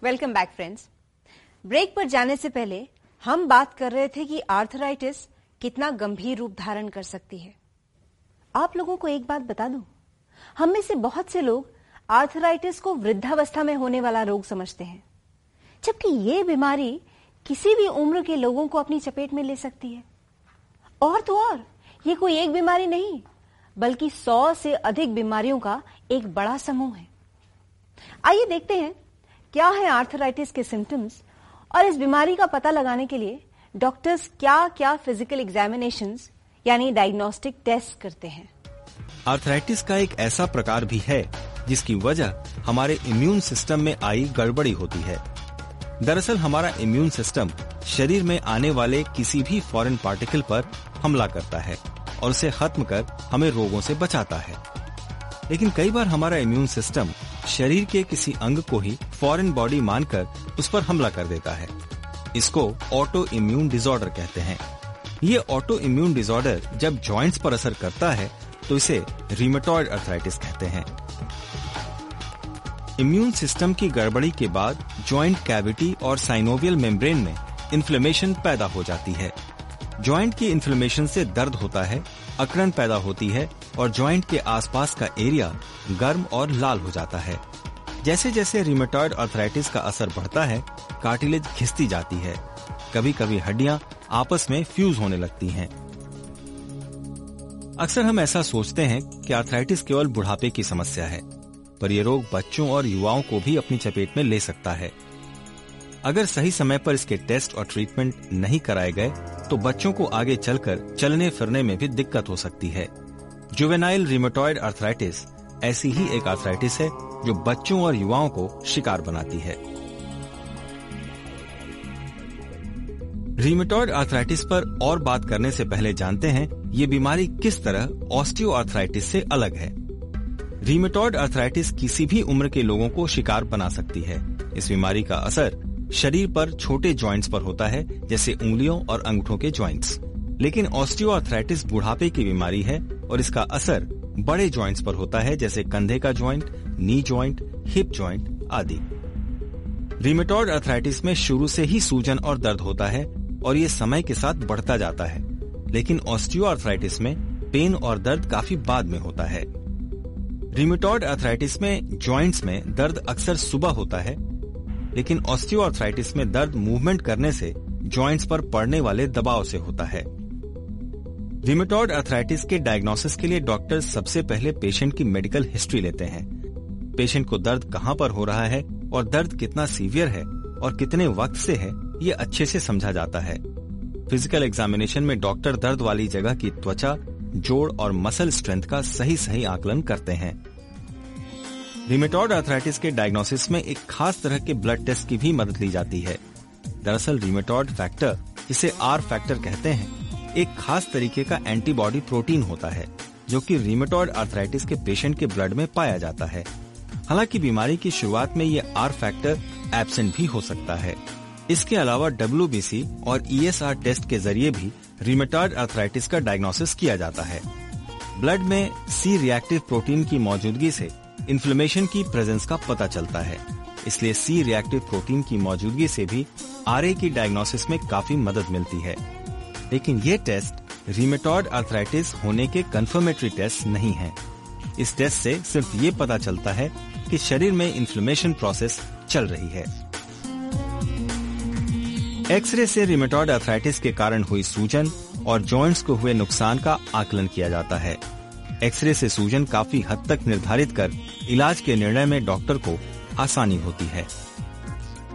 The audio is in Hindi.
Welcome back friends. ब्रेक पर जाने से पहले हम बात कर रहे थे कि आर्थराइटिस कितना गंभीर रूप धारण कर सकती है। आप लोगों को एक बात बता दूं, हम में से बहुत से लोग आर्थराइटिस को वृद्धावस्था में होने वाला रोग समझते हैं, जबकि ये बीमारी किसी भी उम्र के लोगों को अपनी चपेट में ले सकती है। और तो और ये कोई एक बीमारी नहीं, बल्कि 100 से अधिक बीमारियों का एक बड़ा समूह है। आइए देखते हैं क्या है आर्थराइटिस के सिम्टम्स और इस बीमारी का पता लगाने के लिए डॉक्टर्स क्या क्या फिजिकल एग्जामिनेशंस यानी डायग्नोस्टिक टेस्ट करते हैं। आर्थराइटिस का एक ऐसा प्रकार भी है जिसकी वजह हमारे इम्यून सिस्टम में आई गड़बड़ी होती है। दरअसल हमारा इम्यून सिस्टम शरीर में आने वाले किसी भी फॉरेन पार्टिकल पर हमला करता है और उसे खत्म कर हमें रोगों से बचाता है। लेकिन कई बार हमारा इम्यून सिस्टम शरीर के किसी अंग को ही फॉरेन बॉडी मानकर उस पर हमला कर देता है। इसको ऑटो इम्यून डिसऑर्डर कहते हैं। ये ऑटो इम्यून डिसऑर्डर जब जॉइंट्स पर असर करता है तो इसे रीमेटॉइड आर्थराइटिस कहते हैं। इम्यून सिस्टम की गड़बड़ी के बाद जॉइंट कैविटी और साइनोवियल मेम्ब्रेन में इन्फ्लेमेशन पैदा हो जाती है। जॉइंट की इन्फ्लेमेशन से दर्द होता है, अकड़न पैदा होती है और जॉइंट के आसपास का एरिया गर्म और लाल हो जाता है। जैसे जैसे रीमेटॉइड आर्थराइटिस का असर बढ़ता है, कार्टिलेज घिसती जाती है। कभी कभी हड्डियां आपस में फ्यूज होने लगती हैं। अक्सर हम ऐसा सोचते हैं कि आर्थराइटिस केवल बुढ़ापे की समस्या है, पर यह रोग बच्चों और युवाओं को भी अपनी चपेट में ले सकता है। अगर सही समय पर इसके टेस्ट और ट्रीटमेंट नहीं कराए गए तो बच्चों को आगे चलकर चलने फिरने में भी दिक्कत हो सकती है। जुवेनाइल रीमेटॉइड आर्थराइटिस ऐसी ही एक आर्थराइटिस है जो बच्चों और युवाओं को शिकार बनाती है। रीमेटॉइड आर्थराइटिस पर और बात करने से पहले जानते हैं ये बीमारी किस तरह ऑस्टियोआर्थराइटिस से अलग है। रीमेटॉइड आर्थराइटिस किसी भी उम्र के लोगों को शिकार बना सकती है। इस बीमारी का असर शरीर पर छोटे जॉइंट्स पर होता है, जैसे उंगलियों और अंगूठों के जॉइंट्स। लेकिन ऑस्टियोआर्थराइटिस बुढ़ापे की बीमारी है और इसका असर बड़े जॉइंट्स पर होता है, जैसे कंधे का joint, knee joint, hip joint आदि। रीमेटॉइड आर्थराइटिस में शुरू से ही सूजन और दर्द होता है और ये समय के साथ बढ़ता जाता है। लेकिन ऑस्टियोआर्थराइटिस में पेन और दर्द काफी बाद में होता है। रीमेटॉइड आर्थराइटिस में जॉइंट्स में दर्द अक्सर सुबह होता है, लेकिन ऑस्टियोआर्थराइटिस में दर्द मूवमेंट करने से जॉइंट्स पर पड़ने वाले दबाव से होता है। रीमेटॉइड आर्थराइटिस के डायग्नोसिस के लिए डॉक्टर सबसे पहले पेशेंट की मेडिकल हिस्ट्री लेते हैं। पेशेंट को दर्द कहां पर हो रहा है और दर्द कितना सीवियर है और कितने वक्त से है, ये अच्छे से समझा जाता है। फिजिकल एग्जामिनेशन में डॉक्टर दर्द वाली जगह की त्वचा, जोड़ और मसल स्ट्रेंथ का सही आकलन करते हैं। रीमेटॉइड आर्थराइटिस के डायग्नोसिस में एक खास तरह के ब्लड टेस्ट की भी मदद ली जाती है। दरअसल रीमेटॉइड फैक्टर, जिसे आर फैक्टर कहते हैं, एक खास तरीके का एंटीबॉडी प्रोटीन होता है जो कि रीमेटॉइड आर्थराइटिस के पेशेंट के ब्लड में पाया जाता है। हालांकि बीमारी की शुरुआत में ये आर फैक्टर एब्सेंट भी हो सकता है। इसके अलावा WBC और ESR टेस्ट के जरिए भी रीमेटॉइड आर्थराइटिस का डायग्नोसिस किया जाता है। ब्लड में C रिएक्टिव प्रोटीन की मौजूदगी से इन्फ्लेमेशन की प्रेजेंस का पता चलता है, इसलिए C रिएक्टिव प्रोटीन की मौजूदगी से भी RA की डायग्नोसिस में काफी मदद मिलती है। लेकिन ये टेस्ट रीमेटॉइड आर्थराइटिस होने के कंफर्मेटरी टेस्ट नहीं है। इस टेस्ट से सिर्फ ये पता चलता है कि शरीर में इन्फ्लेमेशन प्रोसेस चल रही है। एक्सरे से रीमेटॉइड आर्थराइटिस के कारण हुई सूजन और जॉइंट्स को हुए नुकसान का आकलन किया जाता है। एक्सरे से सूजन काफी हद तक निर्धारित कर इलाज के निर्णय में डॉक्टर को आसानी होती है।